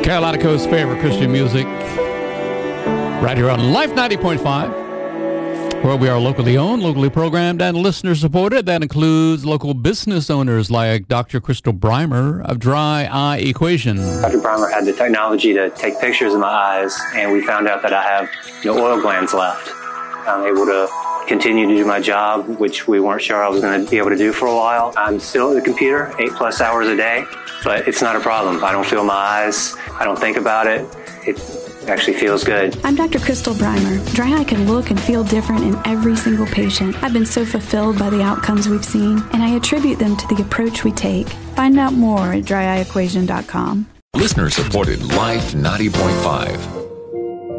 Carolina Coast's favorite Christian music, right here on Life 90.5. Where we are locally owned, locally programmed, and listener supported. That includes local business owners like Dr. Crystal Brymer of Dry Eye Equation. Dr. Brymer had the technology to take pictures of my eyes, and we found out that I have no oil glands left. I'm able to continue to do my job, which we weren't sure I was going to be able to do for a while. I'm still at the computer 8+ hours a day, but it's not a problem. I don't feel my eyes. I don't think about it. It actually feels good. I'm Dr. Crystal Brymer. Dry eye can look and feel different in every single patient. I've been so fulfilled by the outcomes we've seen, and I attribute them to the approach we take. Find out more at dryeyequation.com. Listener supported Life 90.5.